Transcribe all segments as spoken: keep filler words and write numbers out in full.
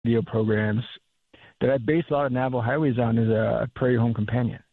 radio programs that I base a lot of Navajo Highways on is a Prairie Home Companion.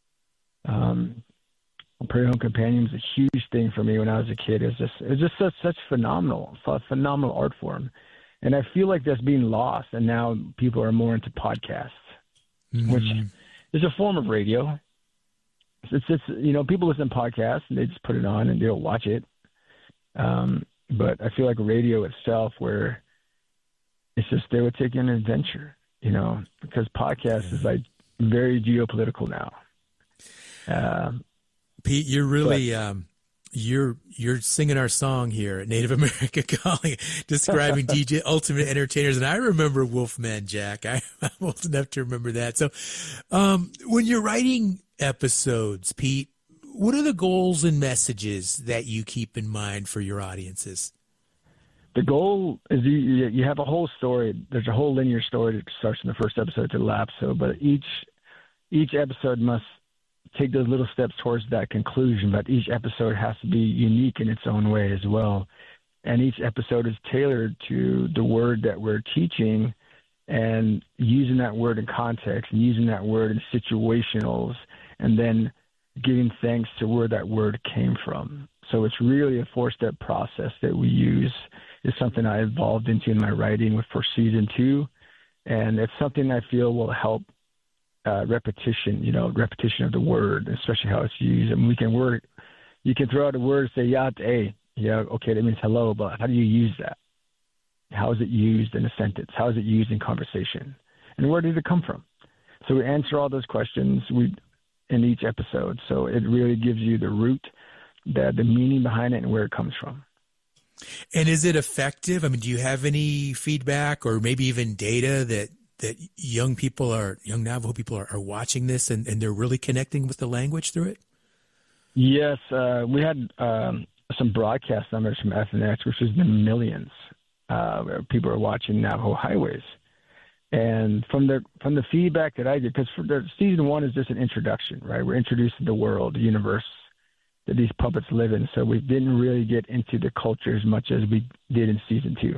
Um, Prairie Home Companion was a huge thing for me when I was a kid. It was just, it was just such, such phenomenal, phenomenal art form. And I feel like that's being lost, and now people are more into podcasts, mm-hmm. which is a form of radio. It's just, you know, people listen to podcasts, and they just put it on, and they'll watch it. Um, but I feel like radio itself, where it's just they would take an adventure, you know, because podcast yeah. is, like, very geopolitical now. Um, Pete, you're really... But, um... You're you're singing our song here at Native America Calling, describing D J Ultimate Entertainers, and I remember Wolfman Jack. I, I'm old enough to remember that. So, um, when you're writing episodes, Pete, what are the goals and messages that you keep in mind for your audiences? The goal is you you have a whole story. There's a whole linear story that starts in the first episode to the last. So, but each each episode must take those little steps towards that conclusion, but each episode has to be unique in its own way as well. And each episode is tailored to the word that we're teaching, and using that word in context and using that word in situationals, and then giving thanks to where that word came from. So it's really a four-step process that we use. It's something I evolved into in my writing with for season two, and it's something I feel will help Uh, repetition, you know, repetition of the word, especially how it's used. And we can word, you can throw out a word, say yat a, yeah, okay, that means hello, but how do you use that? How is it used in a sentence? How is it used in conversation? And where did it come from? So we answer all those questions we in each episode. So it really gives you the root, the the meaning behind it, and where it comes from. And is it effective? I mean, do you have any feedback or maybe even data that that young people are, young Navajo people are, are watching this and, and they're really connecting with the language through it? Yes. Uh, we had um, some broadcast numbers from F N X, which is in millions, uh, where people are watching Navajo Highways. And from the, from the feedback that I did, because for the, season one is just an introduction, right? We're introduced to the world, the universe that these puppets live in. So we didn't really get into the culture as much as we did in season two.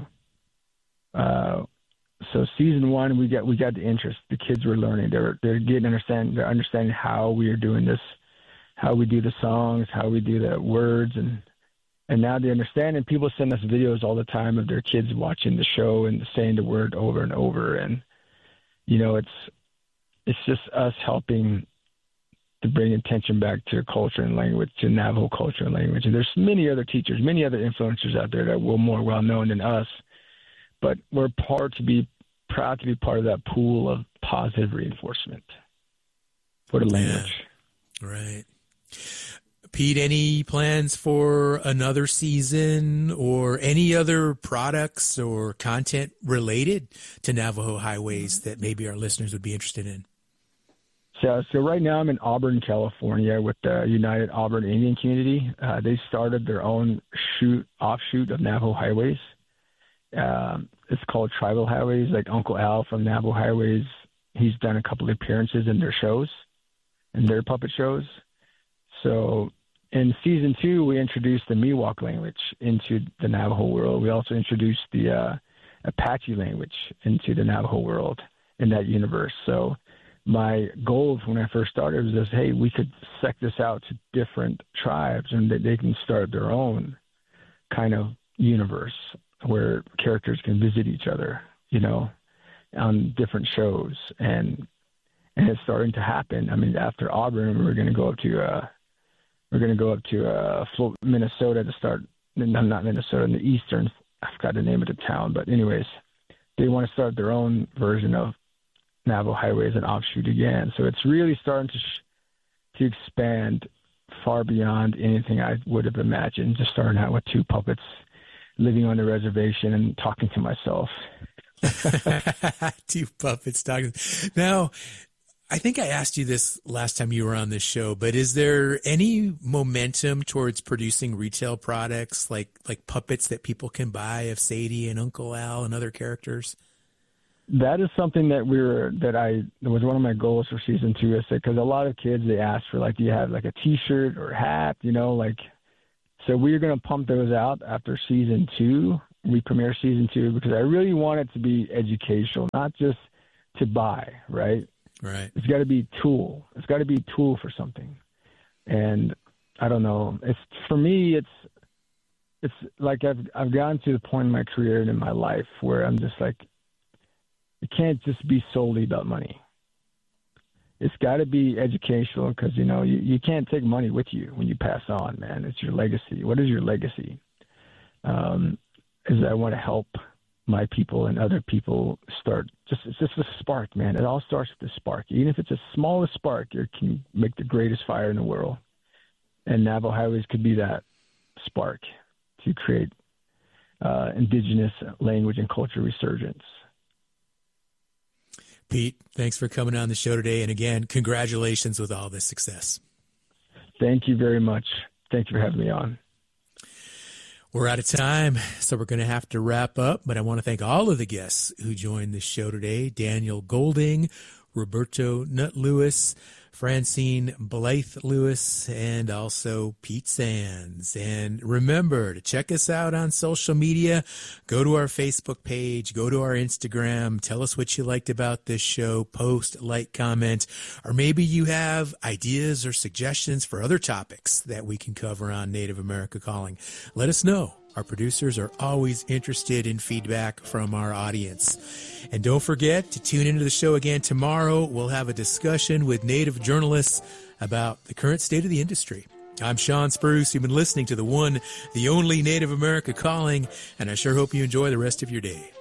Uh, So season one, we got we got the interest. The kids were learning. They're they're getting understand. They're understanding how we are doing this, how we do the songs, how we do the words, and and now they understand. And people send us videos all the time of their kids watching the show and saying the word over and over. And you know, it's it's just us helping to bring attention back to culture and language, to Navajo culture and language. And there's many other teachers, many other influencers out there that were more well known than us. But we're part to be proud to be part of that pool of positive reinforcement for the language. Yeah, right. Pete, any plans for another season or any other products or content related to Navajo Highways that maybe our listeners would be interested in? So, so right now I'm in Auburn, California with the United Auburn Indian Community. Uh, they started their own shoot offshoot of Navajo Highways. Um, it's called Tribal Highways. Like Uncle Al from Navajo Highways, he's done a couple of appearances in their shows, in their puppet shows. So in season two, we introduced the Miwok language into the Navajo world. We also introduced the uh, Apache language into the Navajo world in that universe. So my goals when I first started was just, hey, we could sec this out to different tribes and that they can start their own kind of universe where characters can visit each other, you know, on different shows. And and it's starting to happen. I mean, after Auburn, we're going to go up to uh, we're going to go up to uh, Minnesota to start. No, not Minnesota, in the eastern. I forgot the name of the town, but anyways, they want to start their own version of Navajo Highways and offshoot again. So it's really starting to sh- to expand far beyond anything I would have imagined. Just starting out with two puppets living on the reservation and talking to myself. Two puppets talking. Now, I think I asked you this last time you were on this show, but is there any momentum towards producing retail products like like puppets that people can buy of Sadie and Uncle Al and other characters? That is something that we were that I that was one of my goals for season two. Is because a lot of kids, they ask for, like, do you have like a T-shirt or a hat, you know, like. So we're going to pump those out after season two, we premiere season two because I really want it to be educational, not just to buy, right? Right. It's got to be a tool. It's got to be a tool for something. And I don't know. It's for me, it's it's like I've I've gotten to the point in my career and in my life where I'm just like, it can't just be solely about money. It's got to be educational because, you know, you, you can't take money with you when you pass on, man. It's your legacy. What is your legacy? Um, is I want to help my people and other people start. Just It's just a spark, man. It all starts with a spark. Even if it's the smallest spark, it can make the greatest fire in the world. And Navajo Highways could be that spark to create uh, indigenous language and culture resurgence. Pete, thanks for coming on the show today. And again, congratulations with all this success. Thank you very much. Thank you for having me on. We're out of time, so we're going to have to wrap up. But I want to thank all of the guests who joined the show today. Daniel Golding, Roberto Nutt Lewis, Francine Blythe Lewis, and also Pete Sands. And remember to check us out on social media. Go to our Facebook page, go to our Instagram, tell us what you liked about this show, post, like, comment, or maybe you have ideas or suggestions for other topics that we can cover on Native America Calling. Let us know. Our producers are always interested in feedback from our audience. And don't forget to tune into the show again tomorrow. We'll have a discussion with Native journalists about the current state of the industry. I'm Sean Spruce. You've been listening to the one, the only Native America Calling, and I sure hope you enjoy the rest of your day.